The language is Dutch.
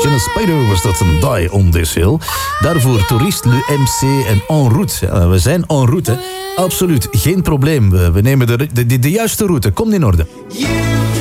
Sinner Spider was dat een Die on This Hill. Daarvoor Touriste, Le MC en En Route. Ja, we zijn en route, hè. Absoluut, geen probleem. We nemen de juiste route. Komt in orde.